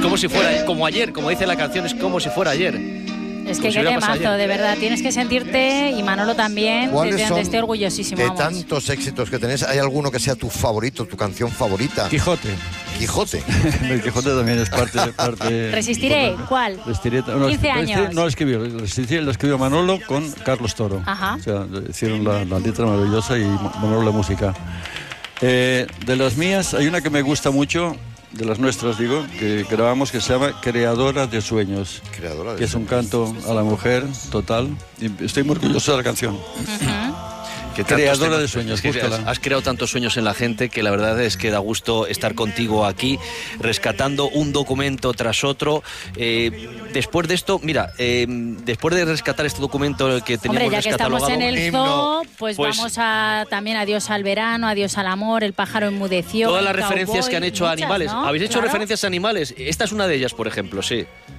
como si fuera, como ayer, como dice la canción, es como si fuera ayer. Es que qué temazo, de verdad. Tienes que sentirte, y Manolo también, desde estoy orgullosísimo. De tantos éxitos que tenés, ¿hay alguno que sea tu favorito, tu canción favorita? Quijote. Quijote. El Quijote también es parte. Resistiré, ¿cuál? Resistiré, 15 años. No, Resistiré lo escribió Manolo con Carlos Toro. Ajá. O sea, hicieron la letra maravillosa y Manolo la música. De las mías, hay una que me gusta mucho, de las nuestras, digo, que grabamos, que se llama Creadora de Sueños. Creadora de que es un canto a la mujer total. Y estoy muy orgulloso de la canción. Creadora de sueños, es que has creado tantos sueños en la gente que la verdad es que da gusto estar contigo aquí, rescatando un documento tras otro. Después de esto, mira, después de rescatar este documento que teníamos Hombre, ya que estamos en el zoo, pues vamos a también Adiós al verano, Adiós al amor, El pájaro enmudeció. Todas las referencias que han hecho a animales. ¿no? ¿Habéis hecho referencias a animales? Esta es una de ellas, por ejemplo, sí.